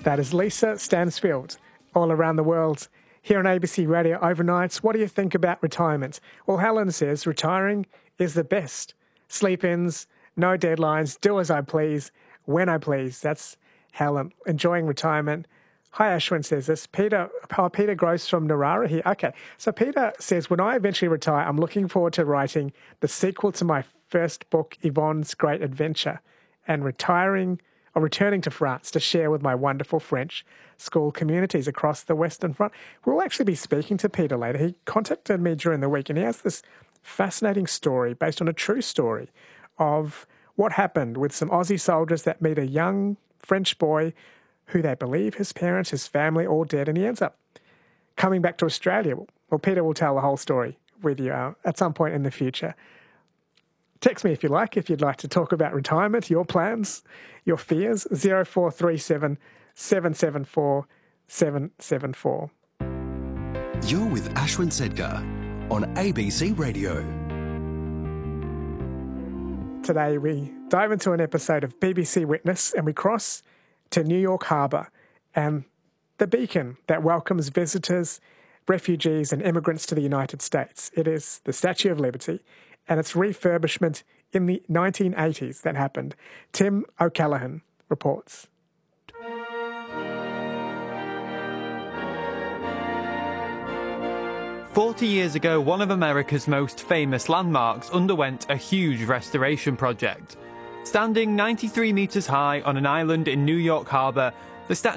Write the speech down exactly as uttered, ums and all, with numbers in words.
That is Lisa Stansfield, all around the world. Here on A B C Radio Overnights, what do you think about retirement? Well, Helen says retiring is the best. Sleep-ins, no deadlines, do as I please, when I please. That's Helen, enjoying retirement. Hi, Ashwin says this. Peter, oh, Peter Gross from Narara here. Okay, so Peter says, when I eventually retire, I'm looking forward to writing the sequel to my first book, Yvonne's Great Adventure, and retiring or returning to France to share with my wonderful French school communities across the Western Front. We'll actually be speaking to Peter later. He contacted me during the week and he has this fascinating story based on a true story of what happened with some Aussie soldiers that meet a young French boy who they believe his parents, his family, all dead, and he ends up coming back to Australia. Well, Peter will tell the whole story with you uh, at some point in the future. Text me if you like, if you'd like to talk about retirement, your plans, your fears, zero four three seven, seven seven four, seven seven four. You're with Ashwin Sedgar on A B C Radio. Today we dive into an episode of B B C Witness and we cross to New York Harbour and the beacon that welcomes visitors, refugees and immigrants to the United States. It is the Statue of Liberty and its refurbishment in the nineteen eighties that happened. Tim O'Callaghan reports. Forty years ago, one of America's most famous landmarks underwent a huge restoration project. Standing ninety-three metres high on an island in New York Harbour, the Statue